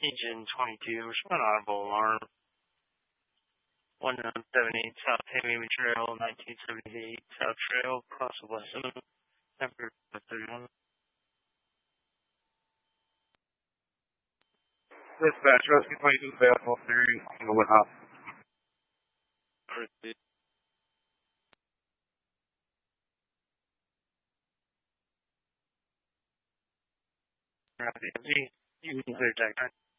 Engine 22, respond audible alarm. 1978 South Hammond Trail, 1978 South Trail, cross of West 7, temperature 31. Dispatch, Rescue 22 available, Mary, Inglewood House. You can clear Jack.